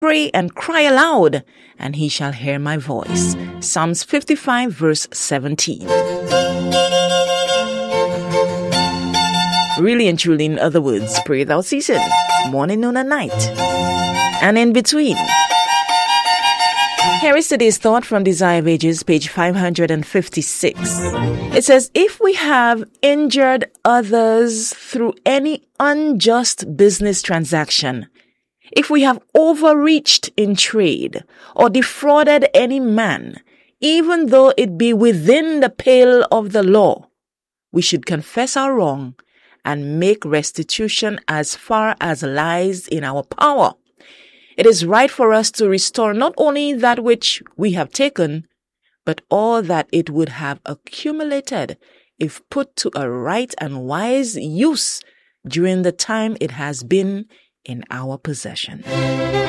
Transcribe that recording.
Pray and cry aloud, and he shall hear my voice. Psalms 55 verse 17. Really and truly, in other words, pray without ceasing, morning, noon, and night, and in between. Here is today's thought from Desire of Ages, page 556. It says, if we have injured others through any unjust business transaction, if we have overreached in trade or defrauded any man, even though it be within the pale of the law, we should confess our wrong and make restitution as far as lies in our power. It is right for us to restore not only that which we have taken, but all that it would have accumulated if put to a right and wise use during the time it has been in our possession.